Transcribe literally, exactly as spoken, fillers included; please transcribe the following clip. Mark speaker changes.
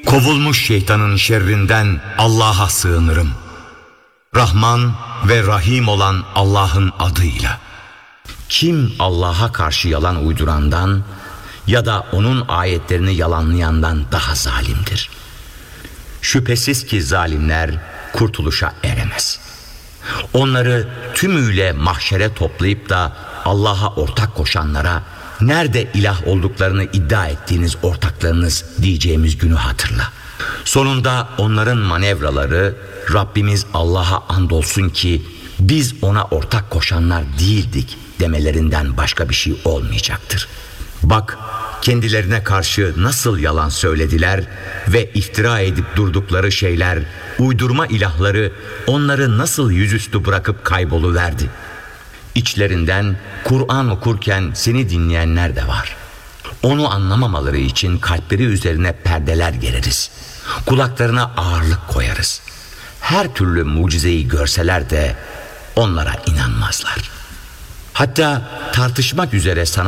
Speaker 1: Kovulmuş şeytanın şerrinden Allah'a sığınırım. Rahman ve Rahim olan Allah'ın adıyla. Kim Allah'a karşı yalan uydurandan ya da onun ayetlerini yalanlayandan daha zalimdir. Şüphesiz ki zalimler kurtuluşa eremez. Onları tümüyle mahşere toplayıp da Allah'a ortak koşanlara, nerede ilah olduklarını iddia ettiğiniz ortaklarınız diyeceğimiz günü hatırla. Sonunda onların manevraları, Rabbimiz Allah'a andolsun ki biz ona ortak koşanlar değildik demelerinden başka bir şey olmayacaktır. Bak, kendilerine karşı nasıl yalan söylediler ve iftira edip durdukları şeyler, uydurma ilahları onları nasıl yüzüstü bırakıp kayboluverdi. İçlerinden Kur'an okurken seni dinleyenler de var. Onu anlamamaları için kalpleri üzerine perdeler gereriz. Kulaklarına ağırlık koyarız. Her türlü mucizeyi görseler de onlara inanmazlar. Hatta tartışmak üzere sana